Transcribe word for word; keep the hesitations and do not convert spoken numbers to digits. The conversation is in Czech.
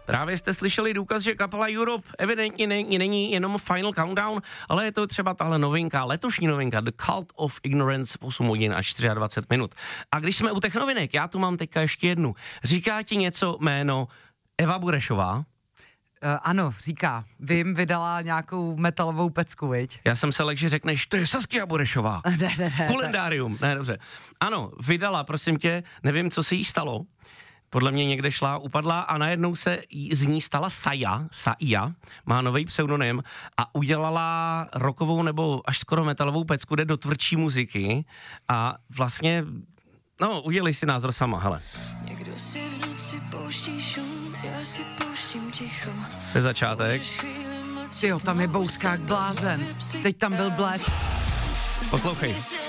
Právě jste slyšeli důkaz, že kapela Europe evidentně není, není jenom Final Countdown, ale je to třeba tahle novinka, letošní novinka The Cult of Ignorance v osm hodin až dvacet tři minut. A když jsme u těch novinek, já tu mám teďka ještě jednu. Říká ti něco jméno Eva Burešová? Uh, ano, říká. Vím, vydala nějakou metalovou pecku, viď? Já jsem se lek, že řekneš, to je Saskia Burešová. ne, ne, ne. Kalendárium. Ne, dobře. Ano, vydala, prosím tě, nevím, co se jí stalo. Podle mě někde šla, upadla a najednou se z ní stala Saja, Saia, má nový pseudonym a udělala rockovou nebo až skoro metalovou pecku, jde do tvrdší muziky a vlastně, no, udělej si názor sama, hele. Někdo si v noci pouští šum, já si pouštím ticho. To je začátek. Tyjo, tam je bouřkák blázen. Teď tam byl blesk. Poslouchej.